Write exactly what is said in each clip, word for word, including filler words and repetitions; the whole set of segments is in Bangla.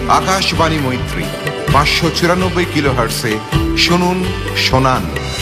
আকাশবাণী মৈত্রী পাঁচশো চুরানব্বই কিলো হার্টসে শুনুন শোনান।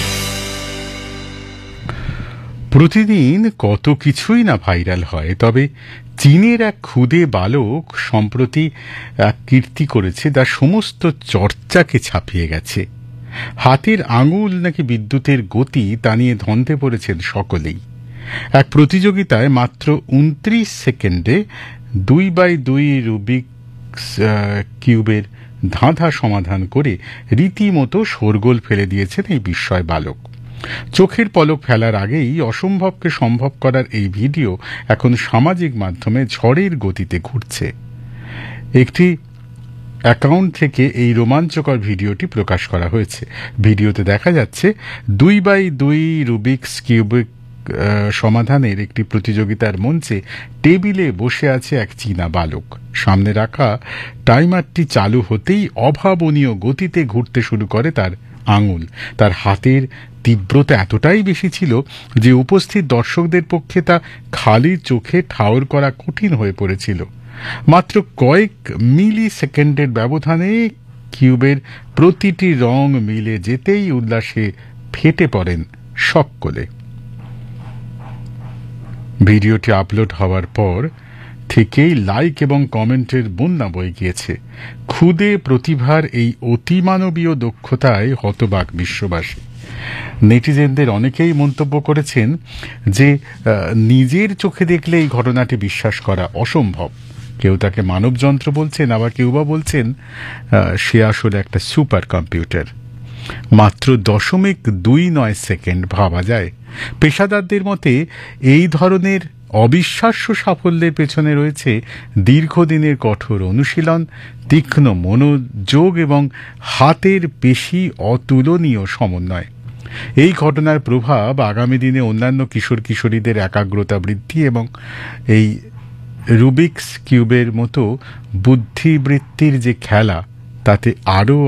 প্রতিদিন কত কিছুই না ভাইরাল হয়, তবে চীনের এক ক্ষুদে বালক সম্প্রতি এক কীর্তি করেছে যা সমস্ত চর্চাকে ছাপিয়ে গেছে। হাতের আঙুল নাকি বিদ্যুতের গতি তা নিয়ে ধন্দে পড়েছেন সকলেই। এক প্রতিযোগিতায় মাত্র উনত্রিশ সেকেন্ডে দুই বাই দুই রুবিকস কিউবের ধাঁধা সমাধান করে রীতিমতো শোরগোল ফেলে দিয়েছেন এই বিস্ময় বালক। চোখের পলক ফেলার আগেই অসম্ভবকে সম্ভব করার এই ভিডিও এখন সামাজিক মাধ্যমে ঝড়ের গতিতে ঘুরছে। একটি অ্যাকাউন্ট থেকে এই রোমাঞ্চকর ভিডিওটি প্রকাশ করা হয়েছে। ভিডিওতে দেখা যাচ্ছে দুই বাই দুই রুবিকস কিউবিক সমাধানের একটি প্রতিযোগিতার মঞ্চে টেবিলে বসে আছে এক চীনা বালক। সামনে রাখা টাইমারটি চালু হতেই অভাবনীয় গতিতে ঘুরতে শুরু করে তার আঙুল। তার হাতের তীব্রতা এতটাই বেশি ছিল যে উপস্থিত দর্শকদের পক্ষে তা খালি চোখে ঠাউর করা কঠিন হয়ে পড়েছিল। মাত্র কয়েক মিলি সেকেন্ডের ব্যবধানে কিউবের প্রতিটি রং মিলে যেতেই উল্লাসে ফেটে পড়েন সকলে। ভিডিওটি আপলোড হওয়ার পর থেকেই লাইক এবং কমেন্টের বন্যা বয়ে গিয়েছে। ক্ষুদে প্রতিভার এই অতিমানবীয় দক্ষতায় হতবাক বিশ্ববাসী। নেটিজেনদের অনেকেই মন্তব্য করেছেন যে নিজের চোখে দেখলে এই ঘটনাটি বিশ্বাস করা অসম্ভব। কেউ তাকে মানবযন্ত্র বলছেন, আবার কেউ বা বলছেন সে আসলে একটা সুপার কম্পিউটার। মাত্র দশমিক দুই নয় সেকেন্ড, ভাবা যায়। পেশাদারদের মতে এই ধরনের অবিশ্বাস্য সাফল্যের পেছনে রয়েছে দীর্ঘদিনের কঠোর অনুশীলন, তীক্ষ্ণ মনোযোগ এবং হাতের পেশি অতুলনীয় সমন্বয়। এই ঘটনার প্রভাব আগামী দিনে অন্যান্য কিশোর কিশোরীদের একাগ্রতা বৃদ্ধি এবং এই রুবিকস কিউবের মতো বুদ্ধিবৃত্তির যে খেলা তাতে আরও